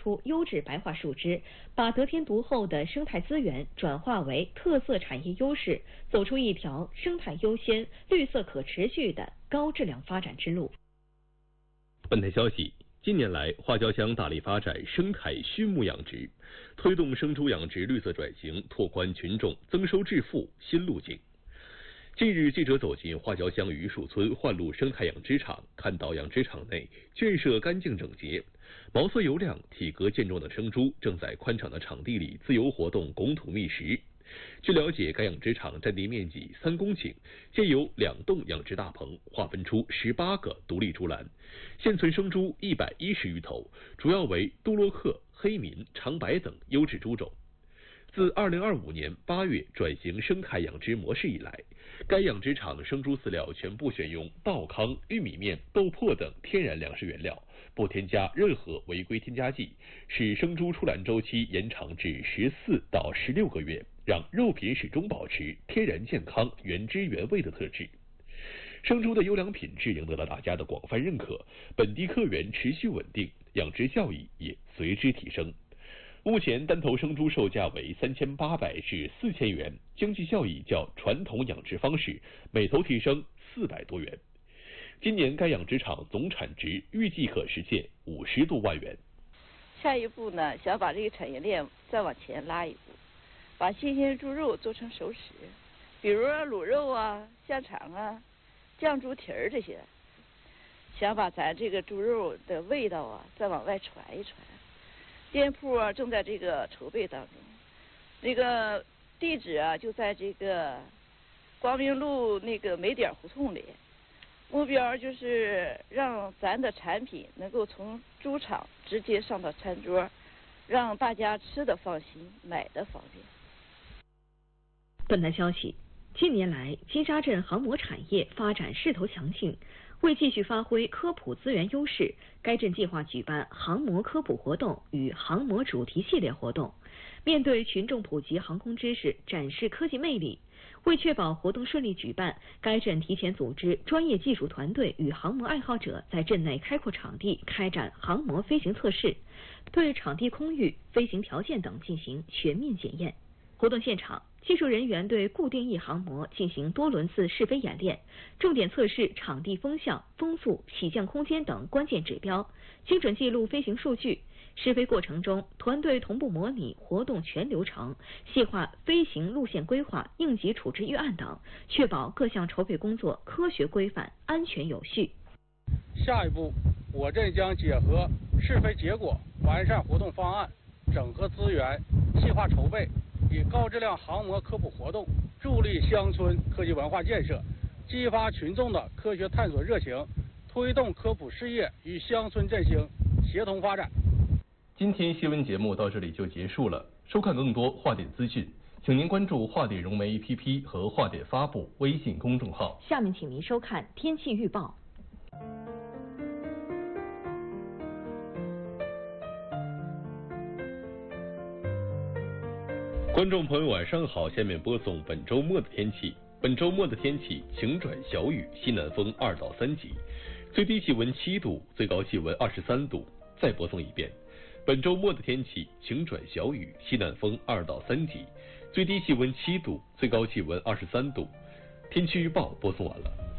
出优质白桦树枝，把得天独厚的生态资源转化为特色产业优势，走出一条生态优先、绿色可持续的高质量发展之路。 本台消息，近年来，花椒乡大力发展生态畜牧养殖，推动生猪养殖绿色转型，拓宽群众增收致富新路径。近日，记者走进花椒乡榆树村焕路生态养殖场，看到养殖场内圈舍干净整洁，毛色油亮、体格健壮的生猪正在宽敞的场地里自由活动，拱土觅食。据了解，该养殖场占地面积3公顷，建有2栋养殖大棚，划分出18个独立猪栏，现存生猪110余头，主要为杜洛克、黑民、长白等优质猪种。自2025年8月转型生态养殖模式以来，该养殖场生猪饲料全部选用稻糠、玉米面、豆粕等天然粮食原料，不添加任何违规添加剂，使生猪出栏周期延长至14到16个月，让肉品始终保持天然健康、原汁原味的特质。生猪的优良品质赢得了大家的广泛认可，本地客源持续稳定，养殖效益也随之提升。目前单头生猪售价为3800至4000元，经济效益较传统养殖方式每头提升400多元。今年该养殖场总产值预计可实现50多万元。 下一步呢，想把这个产业链再往前拉一步，把新鲜猪肉做成熟食，比如卤肉啊、香肠啊、酱猪蹄儿这些，想把咱这个猪肉的味道啊再往外传一传。店铺啊正在这个筹备当中，那个地址啊就在这个光明路那个梅点胡同里，目标就是让咱的产品能够从猪场直接上到餐桌，让大家吃的放心，买的方便。 本台消息，近年来金沙镇航模产业发展势头强劲，为继续发挥科普资源优势，该镇计划举办航模科普活动与航模主题系列活动，面对群众普及航空知识，展示科技魅力。为确保活动顺利举办，该镇提前组织专业技术团队与航模爱好者在镇内开阔场地开展航模飞行测试，对场地空域、飞行条件等进行全面检验。活动现场，技术人员对固定翼航模进行多轮次试飞演练，重点测试场地风向、风速、起降空间等关键指标，精准记录飞行数据。试飞过程中，团队同步模拟活动全流程，细化飞行路线规划、应急处置预案等，确保各项筹备工作科学规范、安全有序。 下一步，我镇将结合试飞结果，完善活动方案，整合资源，细化筹备，以高质量航模科普活动助力乡村科技文化建设，激发群众的科学探索热情，推动科普事业与乡村振兴协同发展。 今天新闻节目到这里就结束了，收看更多话点资讯，请您关注话点融媒 APP 和话点发布微信公众号。 下面请您收看天气预报。 观众朋友晚上好，下面播送本周末的天气。本周末的天气晴转小雨，西南风2到3级，最低气温7度，最高气温23度。再播送一遍，本周末的天气晴转小雨，西南风2到3级，最低气温7度，最高气温23度。天气预报播送完了。